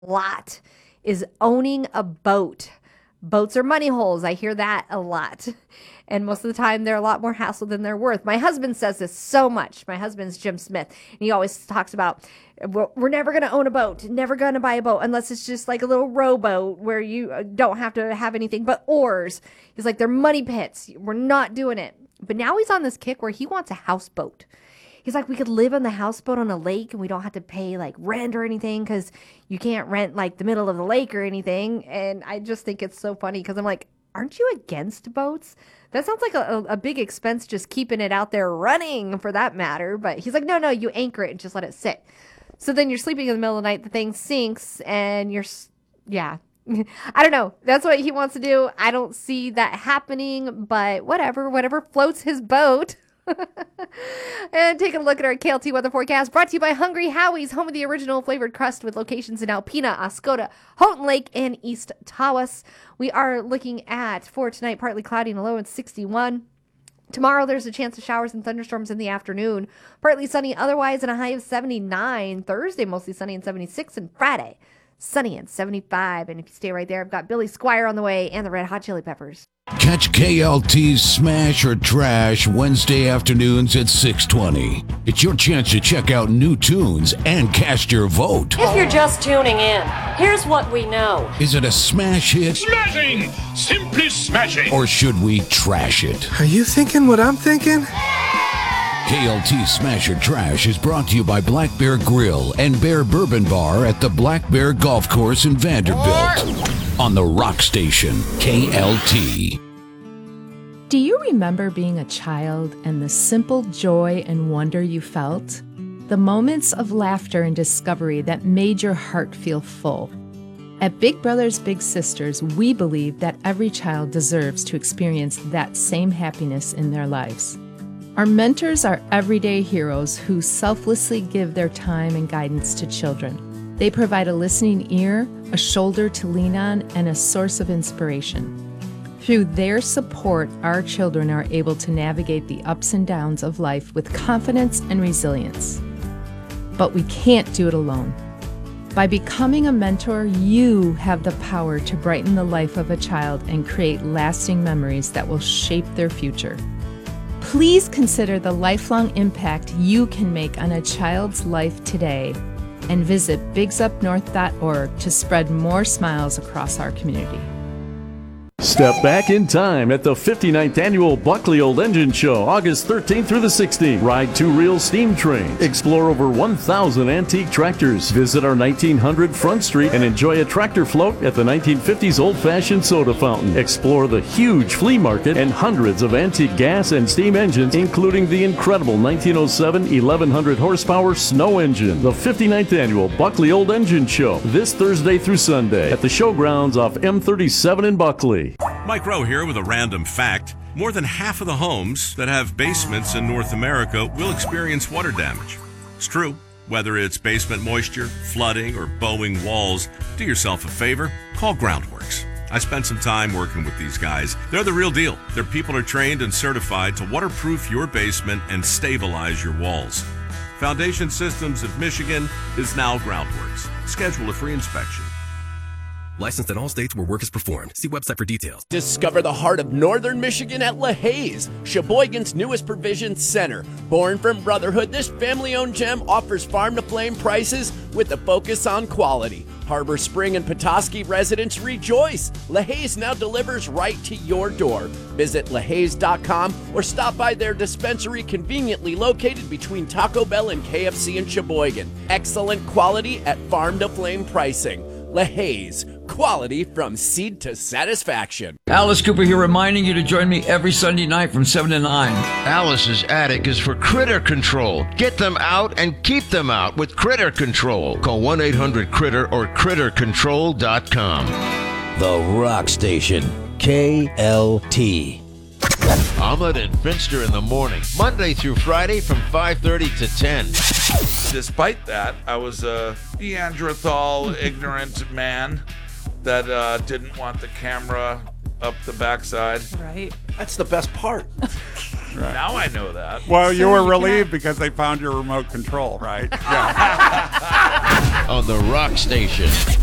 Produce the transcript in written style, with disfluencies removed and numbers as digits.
lot is owning a boat. Boats are money holes. I hear that a lot. And most of the time, they're a lot more hassle than they're worth. My husband says this so much. My husband's Jim Smith. And he always talks about, we're never going to own a boat, never going to buy a boat unless it's just like a little rowboat where you don't have to have anything but oars. He's like, they're money pits. We're not doing it. But now he's on this kick where he wants a houseboat. He's like, we could live on the houseboat on a lake and we don't have to pay like rent or anything because you can't rent like the middle of the lake or anything. And I just think it's so funny because I'm like, aren't you against boats? That sounds like a big expense just keeping it out there running for that matter. But he's like, no, you anchor it and just let it sit. So then you're sleeping in the middle of the night, the thing sinks and yeah. I don't know. That's what he wants to do. I don't see that happening, but whatever floats his boat. And take a look at our KLT weather forecast brought to you by Hungry Howie's, home of the original flavored crust with locations in Alpena, Oscoda, Houghton Lake, and East Tawas. We are looking at for tonight, partly cloudy and a low at 61. Tomorrow, there's a chance of showers and thunderstorms in the afternoon. Partly sunny otherwise and a high of 79. Thursday, mostly sunny and 76. And Friday, sunny and 75. And if you stay right there, I've got Billy Squire on the way and the Red Hot Chili Peppers. Catch KLT's Smash or Trash Wednesday afternoons at 6:20. It's your chance to check out new tunes and cast your vote. If you're just tuning in, here's what we know. Is it a smash hit? Smashing! Simply smashing! Or should we trash it? Are you thinking what I'm thinking? KLT Smash or Trash is brought to you by Black Bear Grill and Bear Bourbon Bar at the Black Bear Golf Course in Vanderbilt. On the Rock Station, KLT. Do you remember being a child and the simple joy and wonder you felt? The moments of laughter and discovery that made your heart feel full. At Big Brothers Big Sisters, we believe that every child deserves to experience that same happiness in their lives. Our mentors are everyday heroes who selflessly give their time and guidance to children. They provide a listening ear, a shoulder to lean on, and a source of inspiration. Through their support, our children are able to navigate the ups and downs of life with confidence and resilience. But we can't do it alone. By becoming a mentor, you have the power to brighten the life of a child and create lasting memories that will shape their future. Please consider the lifelong impact you can make on a child's life today and visit bigsupnorth.org to spread more smiles across our community. Step back in time at the 59th Annual Buckley Old Engine Show, August 13th through the 16th. Ride two-reel steam trains. Explore over 1,000 antique tractors. Visit our 1900 Front Street and enjoy a tractor float at the 1950s old-fashioned soda fountain. Explore the huge flea market and hundreds of antique gas and steam engines, including the incredible 1907 1100 horsepower snow engine. The 59th Annual Buckley Old Engine Show, this Thursday through Sunday at the showgrounds off M37 in Buckley. Mike Rowe here with a random fact. More than half of the homes that have basements in North America will experience water damage. It's true. Whether it's basement moisture, flooding, or bowing walls, do yourself a favor, call Groundworks. I spent some time working with these guys. They're the real deal. Their people are trained and certified to waterproof your basement and stabilize your walls. Foundation Systems of Michigan is now Groundworks. Schedule a free inspection. Licensed in all states where work is performed. See website for details. Discover the heart of northern Michigan at LaHaye's, Sheboygan's newest provision center. Born from brotherhood, this family-owned gem offers farm-to-flame prices with a focus on quality. Harbor Spring and Petoskey residents rejoice. LaHaye's now delivers right to your door. Visit LaHaye's.com or stop by their dispensary conveniently located between Taco Bell and KFC in Sheboygan. Excellent quality at farm-to-flame pricing. LaHaye's, quality from seed to satisfaction. Alice Cooper here, reminding you to join me every Sunday night from 7 to 9. Alice's attic is for critter control. Get them out and keep them out with Critter Control. Call 1-800-CRITTER or CritterControl.com. The Rock Station, KLT. Ahmed and Finster in the morning, Monday through Friday from 5:30 to 10. Despite that, I was a Neanderthal, ignorant man that didn't want the camera up the backside. Right. That's the best part. Right. Now I know that. Well, you were relieved because they found your remote control, right? Yeah. On the Rock Station.